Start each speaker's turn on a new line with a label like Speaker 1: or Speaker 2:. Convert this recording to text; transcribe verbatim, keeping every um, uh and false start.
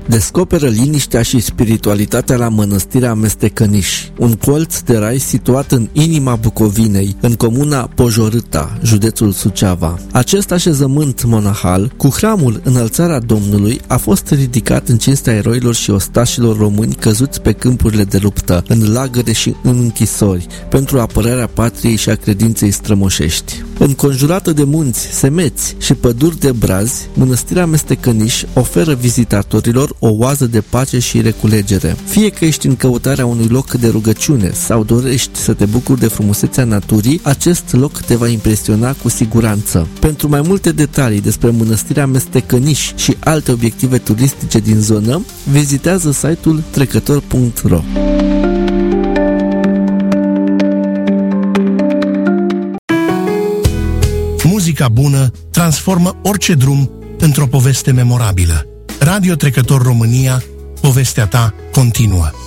Speaker 1: Descoperă liniștea și spiritualitatea la Mănăstirea Mestecăniș, un colț de rai situat în inima Bucovinei, în comuna Pojorâta, județul Suceava. Acest așezământ monahal, cu hramul Înălțarea Domnului, a fost ridicat în cinstea eroilor și ostașilor români căzuți pe câmpurile de luptă, în lagăre și în închisori, pentru apărarea patriei și a credinței strămoșești. Înconjurată de munți, semeți și păduri de brazi, Mănăstirea Mestecăniș oferă vizitatorilor o oază de pace și reculegere. Fie că ești în căutarea unui loc de rugăciune sau dorești să te bucuri de frumusețea naturii, acest loc te va impresiona cu siguranță. Pentru mai multe detalii despre Mănăstirea Mestecăniș și alte obiective turistice din zonă, vizitează site-ul trecător punct ro.
Speaker 2: Muzica bună transformă orice drum într-o poveste memorabilă. Radio Trecător România, povestea ta continuă.